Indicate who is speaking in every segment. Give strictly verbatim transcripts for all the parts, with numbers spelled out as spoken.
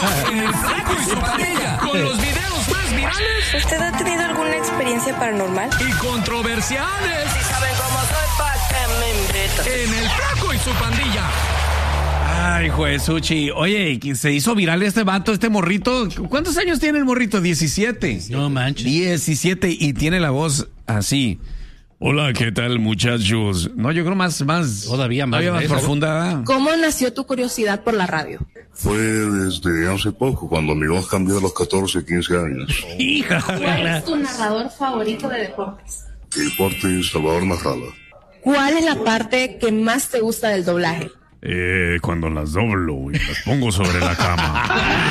Speaker 1: En El Flaco y su Pandilla, con los videos más virales.
Speaker 2: ¿Usted ha tenido alguna experiencia paranormal?
Speaker 1: Y controversiales.
Speaker 2: Si saben cómo soy, ¿pa' qué me invitan?
Speaker 1: En El Flaco y su Pandilla.
Speaker 3: Ay, Juesuchi. Oye, se hizo viral este vato, este morrito. ¿Cuántos años tiene el morrito? diecisiete.
Speaker 4: No manches.
Speaker 3: diecisiete y tiene la voz así. Hola, ¿qué tal, muchachos? No, yo creo más, más.
Speaker 4: Todavía más,
Speaker 3: todavía más profunda.
Speaker 5: ¿Cómo nació tu curiosidad por la radio?
Speaker 6: Fue desde hace poco, cuando mi voz cambió a los catorce, quince años.
Speaker 3: Hija.
Speaker 5: ¿Cuál es tu narrador favorito de deportes?
Speaker 6: El deporte Salvador Narrada.
Speaker 5: ¿Cuál es la parte que más te gusta del doblaje?
Speaker 3: Eh, cuando las doblo y las pongo sobre la cama.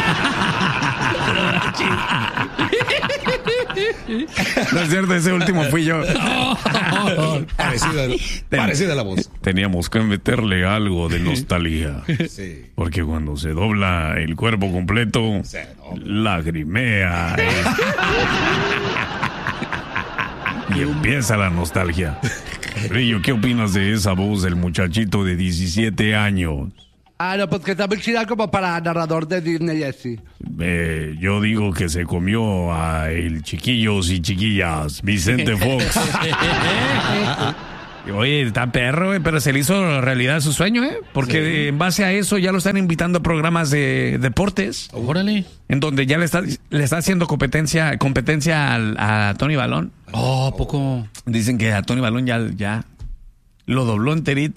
Speaker 3: No es cierto, ese último fui yo.
Speaker 7: Parecida, parecida la voz.
Speaker 3: Teníamos que meterle algo de nostalgia.
Speaker 7: Sí.
Speaker 3: Porque cuando se dobla el cuerpo completo, lagrimea. Eh. Y empieza la nostalgia. Brillo, ¿qué opinas de esa voz del muchachito de diecisiete años?
Speaker 8: Ah, no, pues que está muy chida como para narrador de Disney y así.
Speaker 3: Eh, yo digo que se comió a el chiquillos y chiquillas, Vicente Fox. Oye, está perro, eh, pero se le hizo realidad su sueño, ¿eh? Porque sí. En base a eso ya lo están invitando a programas de deportes.
Speaker 4: Órale.
Speaker 3: En donde ya le está, le está haciendo competencia, competencia al, a Tony Balón.
Speaker 4: Oh, ¿a poco?
Speaker 3: Dicen que a Tony Balón ya, ya lo dobló enterito.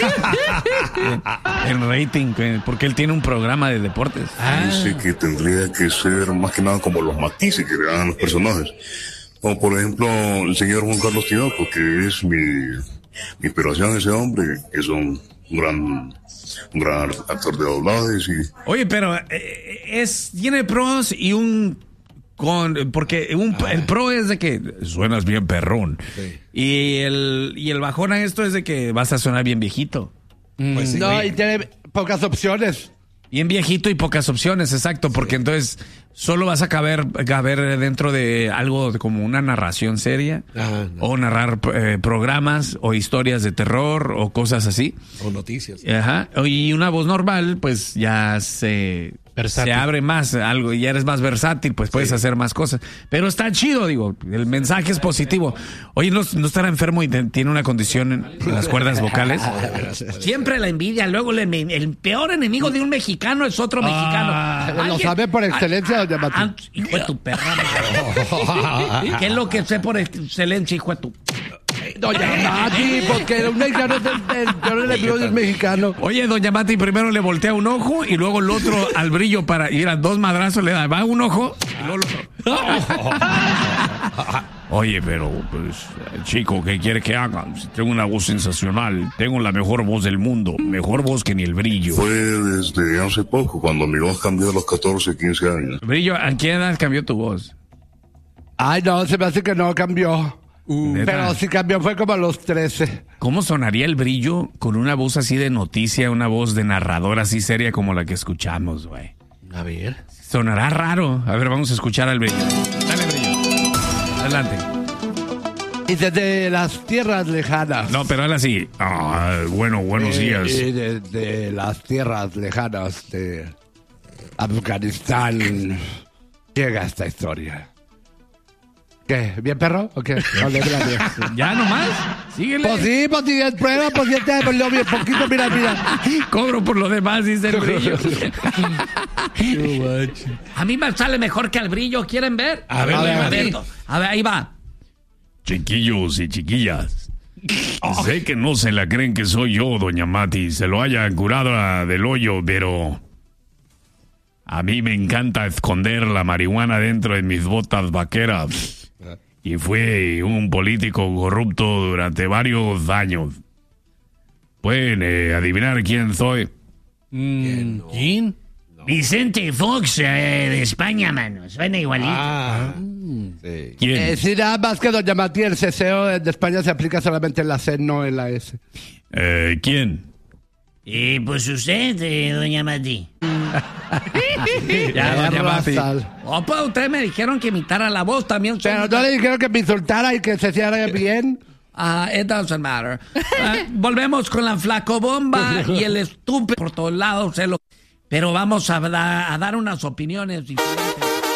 Speaker 3: En rating, porque él tiene un programa de deportes.
Speaker 6: Ah. Dice que tendría que ser más que nada como los matices que le dan a los personajes. Como por ejemplo el señor Juan Carlos Tinoco, que es mi, mi inspiración, ese hombre, que es un gran, un gran actor de doblajes. Y...
Speaker 3: Oye, pero eh, es tiene pros y un con porque un, ah. el pro es de que suenas bien perrón. Sí. Y el y el bajón a esto es de que vas a sonar bien viejito.
Speaker 8: Pues sí, no, güey. Y tiene pocas opciones.
Speaker 3: Bien viejito y pocas opciones, exacto, porque sí. Entonces solo vas a caber, caber dentro de algo de como una narración seria, ah, no. O narrar eh, programas o historias de terror o cosas así.
Speaker 7: O noticias.
Speaker 3: Ajá. Y una voz normal, pues ya se... Versátil. Se abre más algo y ya eres más versátil, pues puedes sí. hacer más cosas. Pero está chido, digo, el mensaje es positivo. Oye, ¿no, no estará enfermo y te, tiene una condición en las cuerdas vocales? Siempre la envidia, luego le, el peor enemigo de un mexicano es otro ah, mexicano.
Speaker 8: Lo sabe por excelencia, doña Mati.
Speaker 3: Hijo de tu perra madre. ¿Qué es lo que sé por excelencia, hijo de tu...
Speaker 8: Doña Mati, porque un mexicano es el peor enemigo del mexicano.
Speaker 3: Oye, doña Mati primero le voltea un ojo y luego el otro al brillo para ir a dos madrazos le da. Va un ojo y luego el otro. Oye, pero, pues, chico, ¿qué quiere que haga? Tengo una voz sensacional. Tengo la mejor voz del mundo. Mejor voz que ni el brillo.
Speaker 6: Fue desde hace poco, cuando mi voz cambió a los catorce, quince años.
Speaker 3: Brillo, ¿a qué edad cambió tu voz?
Speaker 8: Ay, no, se me hace que no cambió. Uh, pero si cambió fue como a los trece.
Speaker 3: ¿Cómo sonaría el brillo con una voz así de noticia, una voz de narrador así seria como la que escuchamos, güey?
Speaker 4: A ver.
Speaker 3: Sonará raro. A ver, vamos a escuchar al brillo. Dale, brillo. Adelante.
Speaker 8: Y desde las tierras lejanas.
Speaker 3: No, pero habla así. Ah, bueno, buenos
Speaker 8: eh,
Speaker 3: días.
Speaker 8: Y desde las tierras lejanas de Afganistán llega esta historia. ¿Qué? ¿Bien, perro? ¿O qué? No, le
Speaker 3: ¿Ya nomás? Síguele.
Speaker 8: Pues sí, pues sí, es prueba, pues ya te lo bien poquito, mira, mira.
Speaker 3: Cobro por lo demás, dice el brillo. A mí me sale mejor que al brillo, ¿quieren ver?
Speaker 4: A ver, a ver,
Speaker 3: a ver, a ver ahí va. Chiquillos y chiquillas. Oh. Sé que no se la creen que soy yo, doña Mati, se lo haya curado del hoyo, pero... A mí me encanta esconder la marihuana dentro de mis botas vaqueras. Y fui un político corrupto durante varios años. ¿Pueden eh, adivinar quién soy?
Speaker 4: Mm, ¿Quién?
Speaker 9: No. Vicente Fox, eh, de España, mano. Suena igualito. Ah,
Speaker 8: sí. ¿Quién? Eh, sí, nada más que doña Mati, el ceseo de España se aplica solamente en la C, no en la S.
Speaker 3: Eh, ¿Quién?
Speaker 9: Eh, pues usted, eh, doña Mati.
Speaker 3: Ya, doña Mati. Oh, pues ustedes me dijeron que imitara la voz también.
Speaker 8: Pero no le dijeron que me insultara y que se hiciera bien.
Speaker 3: Ah, uh, it doesn't matter. Uh, volvemos con la flacobomba y el estúpido por todos lados. Se lo...
Speaker 10: pero vamos a, da- a dar unas opiniones diferentes.